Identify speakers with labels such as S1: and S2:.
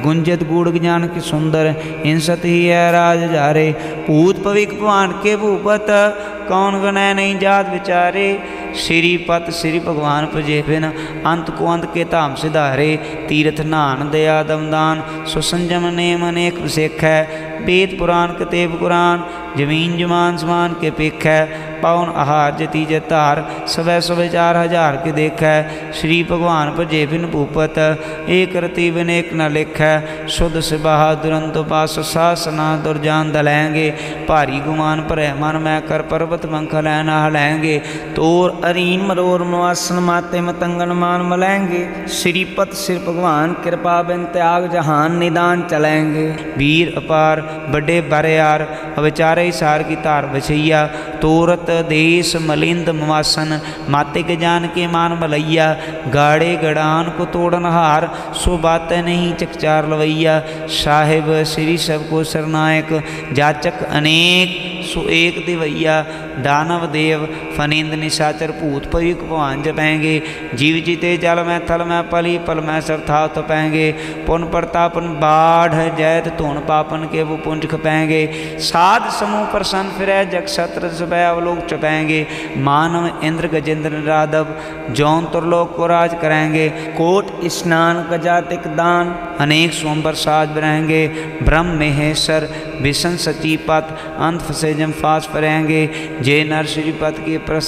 S1: गुंजत गूढ़ ज्ञान की सुंदर हिंसत ही है राज जारे। भूत भविक भगवान के भूपत कौन गणै नहीं जात विचारे। श्रीपत श्री भगवान प्रजे बिन अंत को अंत के धाम सिधारे। तीर्थ नान दया दमदान सुसंजम नेम अनेक सिख है। वेद पुराण कतेब कुरान जमीन जमान समान के पिख है। पाउन आहार जति जतार सवै सवै 4000 के देख है। श्री भगवान भजे बिन भूपत एक रति बिन एक न लिख है। शुद्ध सिबाहा दुरंत पास सासना दुरजान दलैंगे। भारी गुमान भरै मन मैं कर पर्वत मंख लै न हलैंगे। तोर अरीन मरोर मवासन माते मतंगन मान मलैंगे। श्रीपत सिर भगवान कृपा बिन त्याग जहान निदान चलैंगे। वीर अपार बड़े बरियार अविचारे सार की तार बछैया। तोरत देश मलिंद मवासन माते के जान के मान मलैया। गाड़े गड़ान को तोड़न हार सो बात नहीं चकचार लवैया। साहिब श्री सबको सरनायक जाचक अनेक सो एक दिवैया। दानव देव फनिंद निशाचर भूत भविक भगवान जपैंगे। जीव जीते जल में थल में पली पल में सब था तपैंगे। पुन प्रतापन बाढ़ जैत धुन पापन के वो पुंज खपैंगे। साध समूह प्रसन्न फिरै जग सत्र सबै अवलोक चपैंगे। मानव इंद्र गजेंद्र राधव जौन तुरलोक को राज करेंगे। कोट स्नान कजातिक दान अनेक सोमबर साज बरहेंगे। ब्रह्म महेश्वर विष्णु सचीपत अंत फसे जम फास परेंगे। जे नर श्रीपत के